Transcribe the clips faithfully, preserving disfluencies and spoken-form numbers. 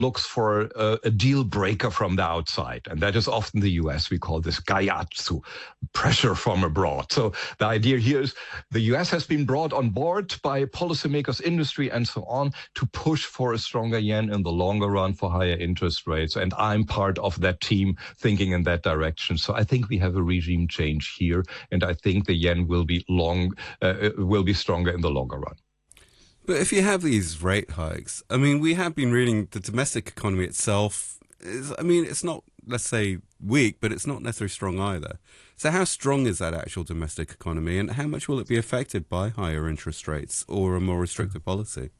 looks for a, a deal breaker from the outside. And that is often the U S. We call this gaiatsu, pressure from abroad. So the idea here is the U S has been brought on board by policymakers, industry, and so on to push for a stronger yen in the longer run for higher interest rates. And I'm part of that team thinking in that direction. So I think we have a regime change here. And I think the yen will be long, uh, will be stronger in the longer run. But if you have these rate hikes, I mean, we have been reading the domestic economy itself is, I mean, it's not, let's say, weak, but it's not necessarily strong either. So how strong is that actual domestic economy, and how much will it be affected by higher interest rates or a more restrictive policy?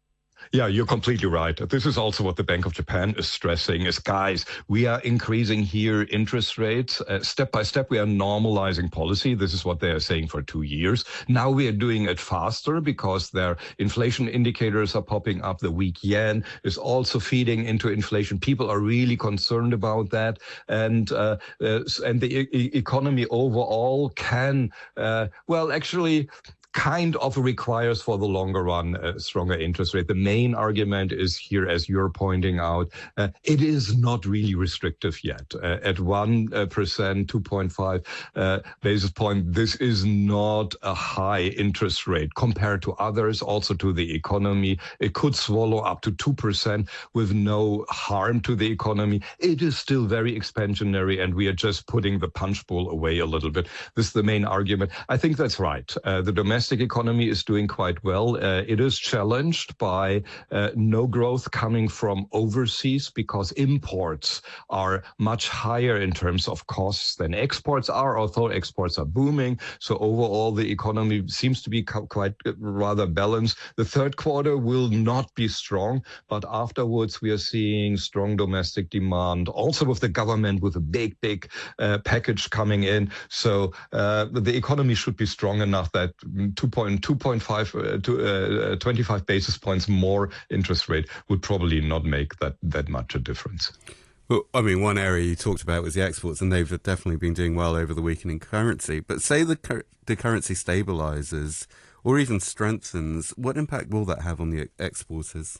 Yeah, you're completely right. This is also what the Bank of Japan is stressing is, guys, we are increasing here interest rates. Uh, step by step, we are normalizing policy. This is what they are saying for two years. Now we are doing it faster because their inflation indicators are popping up. The weak yen is also feeding into inflation. People are really concerned about that. And uh, uh, and the e- economy overall can, uh, well, actually, kind of requires for the longer run a stronger interest rate. The main argument is here, as you're pointing out, uh, it is not really restrictive yet. Uh, at one percent, two point five uh, basis point, this is not a high interest rate compared to others, also to the economy. It could swallow up to two percent with no harm to the economy. It is still very expansionary, and we are just putting the punch bowl away a little bit. This is the main argument. I think that's right. Uh, the domestic economy is doing quite well. Uh, it is challenged by uh, no growth coming from overseas because imports are much higher in terms of costs than exports are, although exports are booming. So overall, the economy seems to be co- quite rather balanced. The third quarter will not be strong, but afterwards we are seeing strong domestic demand, also with the government with a big, big uh, package coming in. So uh, the economy should be strong enough that two point five uh, to uh, twenty-five basis points more interest rate would probably not make that, that much a difference. Well, I mean, one area you talked about was the exports, and they've definitely been doing well over the weakening currency. But say the cur- the currency stabilizes or even strengthens, what impact will that have on the exporters?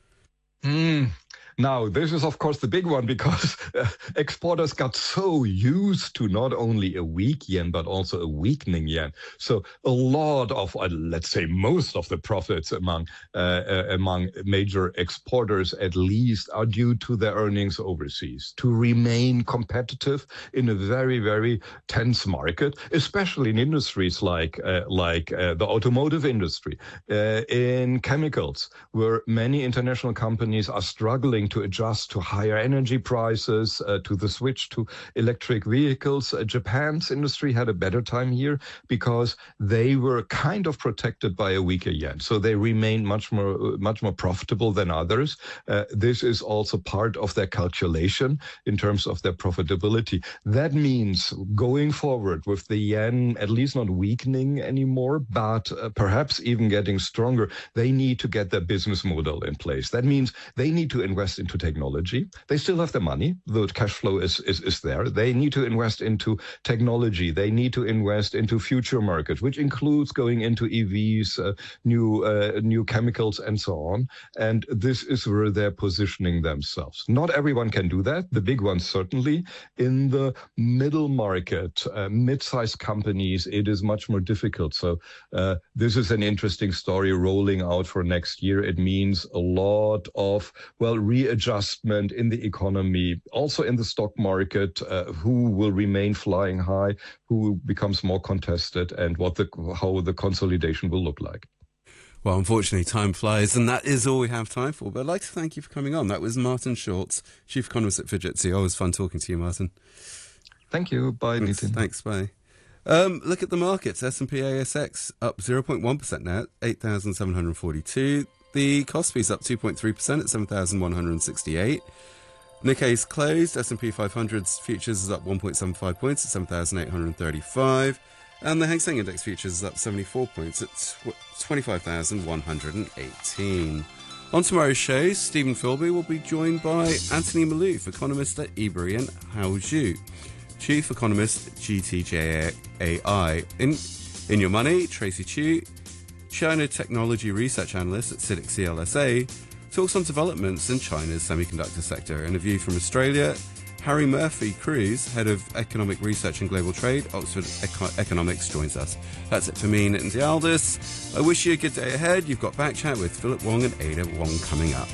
Mm. Now, this is, of course, the big one because uh, exporters got so used to not only a weak yen, but also a weakening yen. So a lot of, uh, let's say, most of the profits among uh, uh, among major exporters, at least, are due to their earnings overseas. To remain competitive in a very, very tense market, especially in industries like uh, like uh, the automotive industry, uh, in chemicals, where many international companies are struggling to adjust to higher energy prices, uh, to the switch to electric vehicles. Uh, Japan's industry had a better time here because they were kind of protected by a weaker yen. So they remained much more much more profitable than others. Uh, this is also part of their calculation in terms of their profitability. That means going forward with the yen at least not weakening anymore, but uh, perhaps even getting stronger, they need to get their business model in place. That means they need to invest into technology. They still have the money. The cash flow is, is, is there. They need to invest into technology. They need to invest into future markets, which includes going into E Vs, uh, new uh, new chemicals, and so on. And this is where they're positioning themselves. Not everyone can do that. The big ones certainly. In the middle market, uh, mid-sized companies, it is much more difficult. So uh, this is an interesting story rolling out for next year. It means a lot of, well, readjustment in the economy, also in the stock market, uh, who will remain flying high, who becomes more contested, and what the how the consolidation will look like. Well, unfortunately, time flies, and that is all we have time for. But I'd like to thank you for coming on. That was Martin Schulz, Chief Economist at Fujitsu. Always fun talking to you, Martin. Thank you. Bye, Thanks, Nitin. Thanks, bye. Um, look at the markets. S and P A S X up zero point one percent now, eight thousand seven hundred forty-two. The Kospi's up two point three percent at seven thousand one hundred sixty-eight. Nikkei's closed. S and P five hundred's futures is up one point seven five points at seven thousand eight hundred thirty-five. And the Hang Seng Index futures is up seventy-four points at twenty-five thousand one hundred eighteen. On tomorrow's show, Stephen Philby will be joined by Anthony Malouf, economist at Ebury and Haoju, Chief Economist, G T J A I. In, in Your Money, Tracy Chu, China Technology Research Analyst at CITIC C L S A, talks on developments in China's semiconductor sector. In a view from Australia, Harry Murphy-Cruz, Head of Economic Research and Global Trade, Oxford Eco- Economics, joins us. That's it for me, Nitin Dialdis. I wish you a good day ahead. You've got Back Chat with Philip Wong and Ada Wong coming up.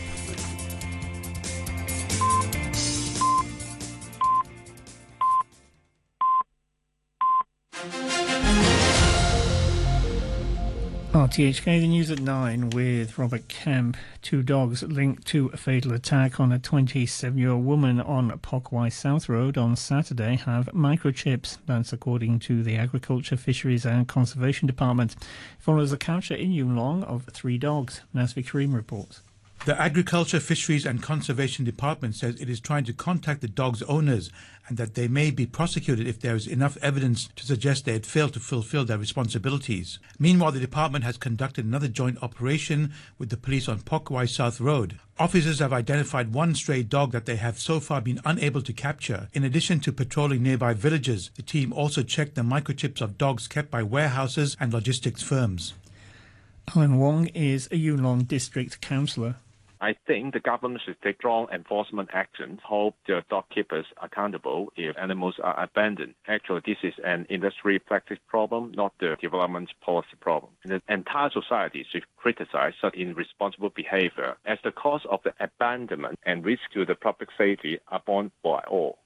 R T H K, the news at nine with Robert Kemp. Two dogs linked to a fatal attack on a twenty-seven-year-old woman on Pok Wai South Road on Saturday have microchips. That's according to the Agriculture, Fisheries and Conservation Department. It follows a capture in Yuen Long of three dogs. Nasvi Karim reports. The Agriculture, Fisheries and Conservation Department says it is trying to contact the dogs' owners and that they may be prosecuted if there is enough evidence to suggest they had failed to fulfill their responsibilities. Meanwhile, the department has conducted another joint operation with the police on Pok Wai South Road. Officers have identified one stray dog that they have so far been unable to capture. In addition to patrolling nearby villages, the team also checked the microchips of dogs kept by warehouses and logistics firms. Alan Wong is a Yuen Long district councillor. I think the government should take strong enforcement action, hold the dog keepers accountable if animals are abandoned. Actually, this is an industry practice problem, not the development policy problem. And the entire society should criticize such irresponsible behavior, as the cost of the abandonment and risk to the public safety are borne by all.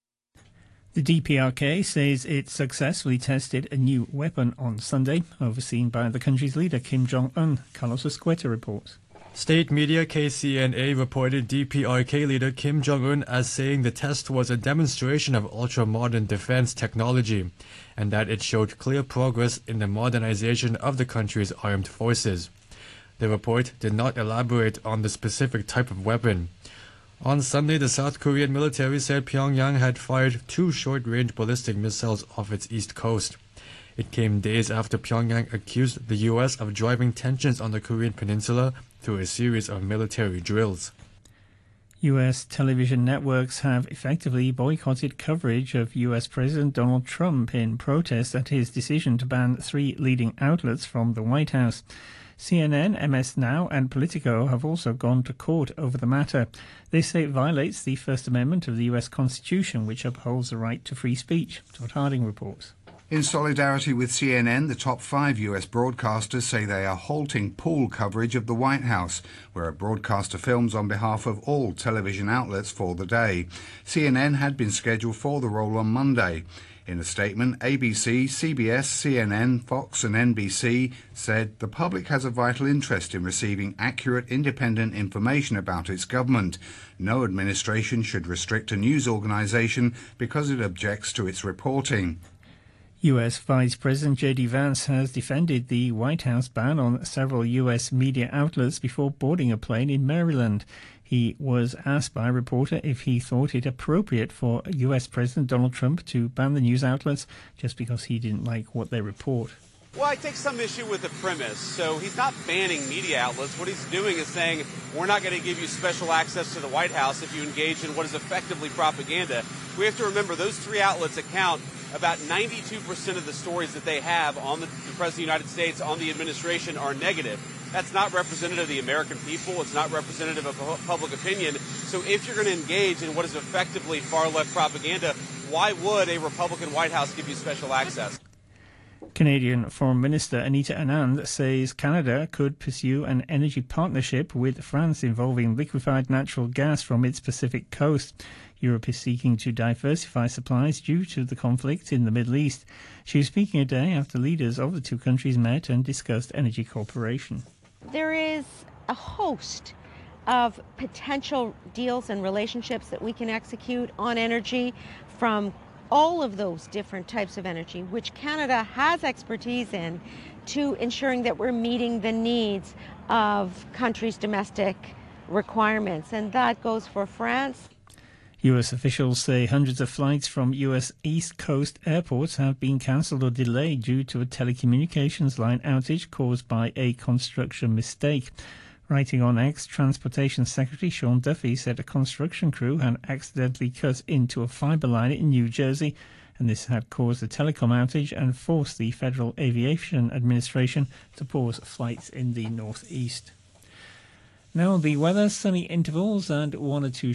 The D P R K says it successfully tested a new weapon on Sunday, overseen by the country's leader Kim Jong-un. Carlos Escueta reports. State media K C N A reported D P R K leader Kim Jong-un as saying the test was a demonstration of ultra-modern defense technology and that it showed clear progress in the modernization of the country's armed forces. The report did not elaborate on the specific type of weapon. On Sunday, the South Korean military said Pyongyang had fired two short-range ballistic missiles off its east coast. It came days after Pyongyang accused the U S of driving tensions on the Korean peninsula through a series of military drills. U S television networks have effectively boycotted coverage of U S President Donald Trump in protest at his decision to ban three leading outlets from the White House. C N N, M S Now and Politico have also gone to court over the matter. They say it violates the First Amendment of the U S Constitution, which upholds the right to free speech. Todd Harding reports. In solidarity with C N N, the top five U S broadcasters say they are halting pool coverage of the White House, where a broadcaster films on behalf of all television outlets for the day. C N N had been scheduled for the role on Monday. In a statement, A B C, C B S, C N N, Fox and N B C said the public has a vital interest in receiving accurate, independent information about its government. No administration should restrict a news organisation because it objects to its reporting. U S Vice President J D Vance has defended the White House ban on several U S media outlets before boarding a plane in Maryland. He was asked by a reporter if he thought it appropriate for U S President Donald Trump to ban the news outlets just because he didn't like what they report. Well, I take some issue with the premise. So he's not banning media outlets. What he's doing is saying, we're not going to give you special access to the White House if you engage in what is effectively propaganda. We have to remember those three outlets account about ninety-two percent of the stories that they have on the, the President of the United States, on the administration, are negative. That's not representative of the American people. It's not representative of public opinion. So if you're going to engage in what is effectively far-left propaganda, why would a Republican White House give you special access? Canadian Foreign Minister Anita Anand says Canada could pursue an energy partnership with France involving liquefied natural gas from its Pacific coast. Europe is seeking to diversify supplies due to the conflict in the Middle East. She was speaking a day after leaders of the two countries met and discussed energy cooperation. There is a host of potential deals and relationships that we can execute on energy from all of those different types of energy, which Canada has expertise in, to ensuring that we're meeting the needs of countries' domestic requirements. And that goes for France. U S officials say hundreds of flights from U S East Coast airports have been cancelled or delayed due to a telecommunications line outage caused by a construction mistake. Writing on X, Transportation Secretary Sean Duffy said a construction crew had accidentally cut into a fibre line in New Jersey, and this had caused a telecom outage and forced the Federal Aviation Administration to pause flights in the northeast. Now the weather, sunny intervals and one or two